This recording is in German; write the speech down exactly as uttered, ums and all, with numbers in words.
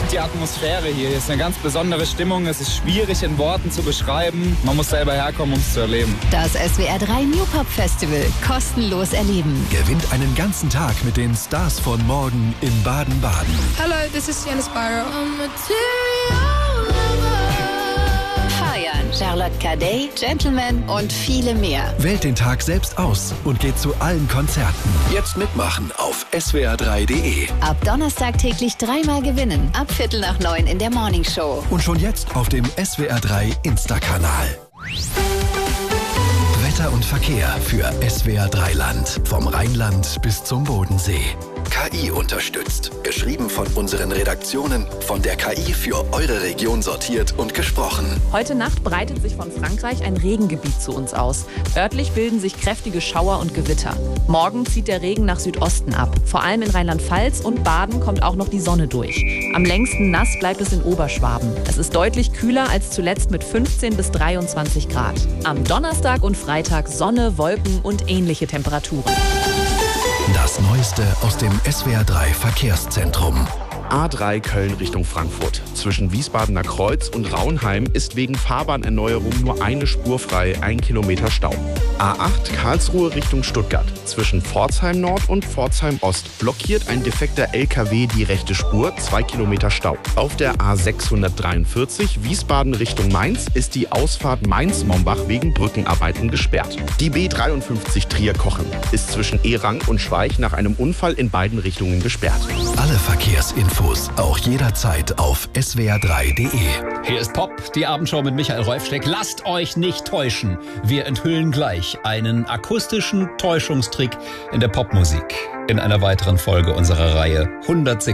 und die Atmosphäre hier. Hier ist eine ganz besondere Stimmung. Es ist schwierig in Worten zu beschreiben. Man muss selber herkommen, um es zu erleben. Das S W R drei New Pop Festival. Kostenlos erleben. Gewinnt einen ganzen Tag mit den Stars von morgen in Baden-Baden. Hello, this is Sienna Spyro. Feiern, Charlotte Cadet, Gentleman und viele mehr. Wählt den Tag selbst aus und geht zu allen Konzerten. Jetzt mitmachen auf s w r drei punkt d e. Ab Donnerstag täglich dreimal gewinnen. Ab Viertel nach neun in der Morning Show. Und schon jetzt auf dem S W R drei Insta-Kanal. Wetter und Verkehr für S W R drei Land. Vom Rheinland bis zum Bodensee. K I unterstützt. Geschrieben von unseren Redaktionen, von der K I für eure Region sortiert und gesprochen. Heute Nacht breitet sich von Frankreich ein Regengebiet zu uns aus. Örtlich bilden sich kräftige Schauer und Gewitter. Morgen zieht der Regen nach Südosten ab. Vor allem in Rheinland-Pfalz und Baden kommt auch noch die Sonne durch. Am längsten nass bleibt es in Oberschwaben. Es ist deutlich kühler als zuletzt mit fünfzehn bis dreiundzwanzig Grad. Am Donnerstag und Freitag Sonne, Wolken und ähnliche Temperaturen. Das Neueste aus dem S W R drei Verkehrszentrum. A drei Köln Richtung Frankfurt. Zwischen Wiesbadener Kreuz und Raunheim ist wegen Fahrbahnerneuerung nur eine Spur frei, ein Kilometer Stau. A acht Karlsruhe Richtung Stuttgart. Zwischen Pforzheim Nord und Pforzheim Ost blockiert ein defekter L K W die rechte Spur, zwei Kilometer Stau. Auf der A sechshundertdreiundvierzig Wiesbaden Richtung Mainz ist die Ausfahrt Mainz-Mombach wegen Brückenarbeiten gesperrt. Die B dreiundfünfzig Trier-Kochen ist zwischen Erang und Schweich nach einem Unfall in beiden Richtungen gesperrt. Alle Verkehrsinfos auch jederzeit auf s w r drei punkt d e. Hier ist Pop, die Abendshow mit Michael Reufsteck. Lasst euch nicht täuschen. Wir enthüllen gleich einen akustischen Täuschungstrick in der Popmusik in einer weiteren Folge unserer Reihe hundert Sekunden